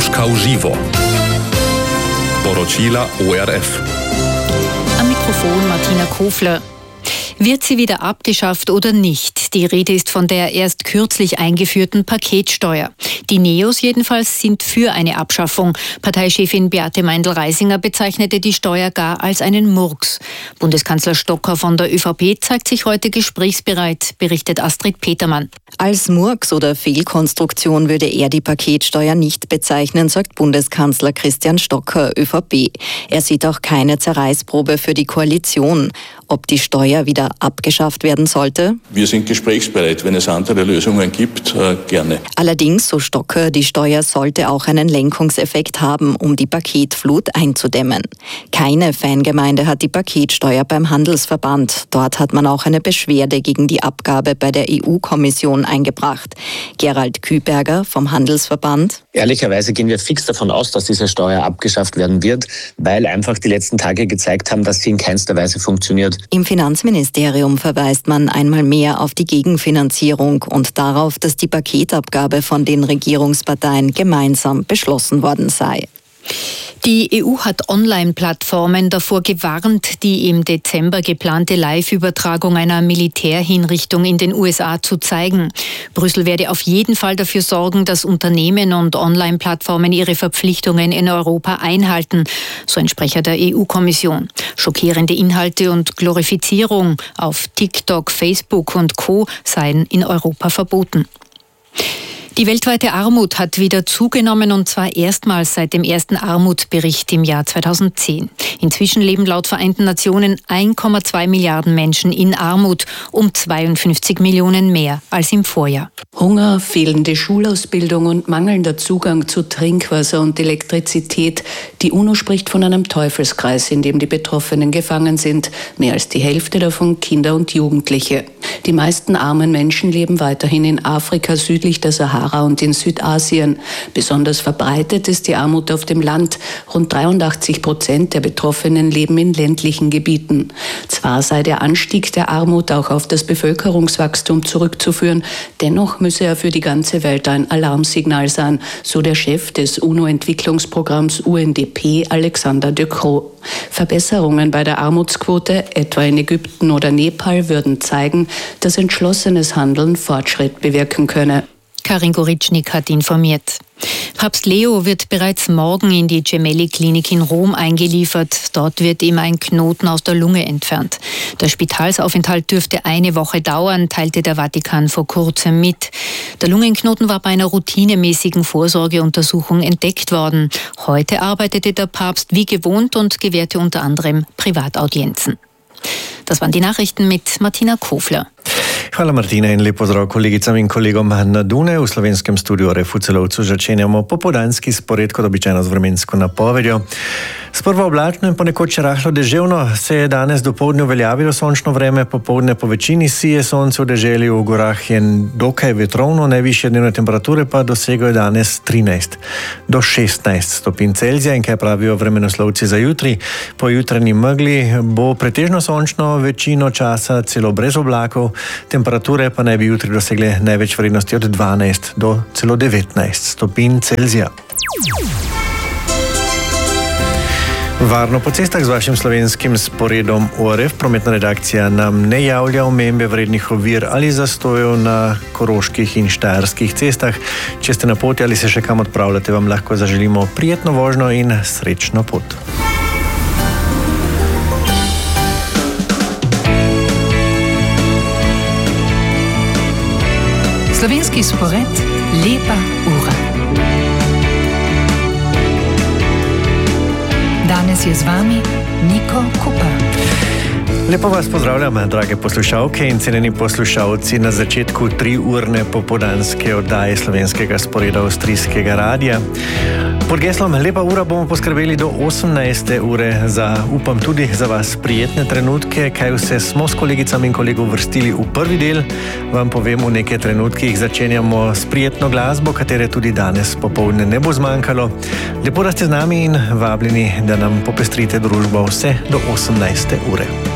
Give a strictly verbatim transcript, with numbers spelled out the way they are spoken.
Troška v živo. Poročila O R F. Am Mikrofon Martina Kofler. Wird sie wieder abgeschafft oder nicht? Die Rede ist von der erst kürzlich eingeführten Paketsteuer. Die Neos jedenfalls sind für eine Abschaffung. Parteichefin Beate Meindl-Reisinger bezeichnete die Steuer gar als einen Murks. Bundeskanzler Stocker von der ÖVP zeigt sich heute gesprächsbereit, berichtet Astrid Petermann. Als Murks oder Fehlkonstruktion würde er die Paketsteuer nicht bezeichnen, sagt Bundeskanzler Christian Stocker, ÖVP. Er sieht auch keine Zerreißprobe für die Koalition. Ob die Steuer wieder abgeschafft werden sollte? Wir sind gesprächsbereit. Wenn es andere Lösungen gibt, äh, gerne. Allerdings, so Stocker, die Steuer sollte auch einen Lenkungseffekt haben, um die Paketflut einzudämmen. Keine Fangemeinde hat die Paketsteuer beim Handelsverband. Dort hat man auch eine Beschwerde gegen die Abgabe bei der E U-Kommission eingebracht. Gerald Küberger vom Handelsverband. Ehrlicherweise gehen wir fix davon aus, dass diese Steuer abgeschafft werden wird, weil einfach die letzten Tage gezeigt haben, dass sie in keinster Weise funktioniert. Im Finanzministerium verweist man einmal mehr auf die Gegenfinanzierung und darauf, dass die Paketabgabe von den Regierungsparteien gemeinsam beschlossen worden sei. Die E U hat Online-Plattformen davor gewarnt, die im Dezember geplante Live-Übertragung einer Militärhinrichtung in den U S A zu zeigen. Brüssel werde auf jeden Fall dafür sorgen, dass Unternehmen und Online-Plattformen ihre Verpflichtungen in Europa einhalten, so ein Sprecher der E U-Kommission. Schockierende Inhalte und Glorifizierung auf TikTok, Facebook und Co. seien in Europa verboten. Die weltweite Armut hat wieder zugenommen und zwar erstmals seit dem ersten Armutsbericht im Jahr zweitausendzehn. Inzwischen leben laut Vereinten Nationen eins Komma zwei Milliarden Menschen in Armut, um zweiundfünfzig Millionen mehr als im Vorjahr. Hunger, fehlende Schulausbildung und mangelnder Zugang zu Trinkwasser und Elektrizität. Die UNO spricht von einem Teufelskreis, in dem die Betroffenen gefangen sind. Mehr als die Hälfte davon Kinder und Jugendliche. Die meisten armen Menschen leben weiterhin in Afrika südlich der Sahara und in Südasien. Besonders verbreitet ist die Armut auf dem Land. Rund dreiundachtzig Prozent der Betroffenen leben in ländlichen Gebieten. Zwar sei der Anstieg der Armut auch auf das Bevölkerungswachstum zurückzuführen, dennoch müsse er für die ganze Welt ein Alarmsignal sein, so der Chef des UNO-Entwicklungsprogramms U N D P, Alexander De Croo. Verbesserungen bei der Armutsquote, etwa in Ägypten oder Nepal, würden zeigen, dass entschlossenes Handeln Fortschritt bewirken könne. Karin Goritschnik hat informiert. Papst Leo wird bereits morgen in die Gemelli-Klinik in Rom eingeliefert. Dort wird ihm ein Knoten aus der Lunge entfernt. Der Spitalsaufenthalt dürfte eine Woche dauern, teilte der Vatikan vor kurzem mit. Der Lungenknoten war bei einer routinemäßigen Vorsorgeuntersuchung entdeckt worden. Heute arbeitete der Papst wie gewohnt und gewährte unter anderem Privataudienzen. Das waren die Nachrichten mit Martina Kofler. Hvala Martina in lep pozdrav kolegicam in kolegom na Dune. V slovenskem studiu R F v Celovcu začenjamo popoldanski spored, kot običajno z vremensko napovedjo. Sprva oblačno in ponekod še rahlo deževno se je danes dopoldne uveljavilo sončno vreme, popoldne po večini sije sonce v deželi, v gorah je dokaj vetrovno, najvišje dnevne temperature pa dosegajo danes trinajst do šestnajst stopinj Celzija. In kaj pravijo vremenoslovci za jutri? Po jutranji megli bo pretežno sončno, večino časa celo brez oblakov, temperature pa naj bi jutri dosegle največ vrednosti od dvanajst do celo devetnajst stopinj Celzija. Varno po cestah z vašim slovenskim sporedom O R F. Prometna redakcija nam ne javlja omembe vrednih ovir ali zastojev na koroških in štajerskih cestah. Če ste na poti ali se še kam odpravljate, vam lahko zaželimo prijetno vožnjo in srečno pot. Slovenski spored, lepa ura. Danes je z vami Niko Kupa. Lepo vas pozdravljam, drage poslušalke in cenjeni poslušalci na začetku triurne popoldanske oddaje slovenskega sporeda avstrijskega radia. Pod geslom Lepa ura bomo poskrbeli do osemnajste ure za, upam tudi za vas, prijetne trenutke. Kaj vse smo s kolegicami in kolegov vrstili v prvi del, vam povem v nekaj trenutkih. Začenjamo s prijetno glasbo, katere tudi danes popoldne ne bo zmanjkalo. Lepo, da ste z nami in vabljeni, da nam popestrite družbo vse do osemnajste ure.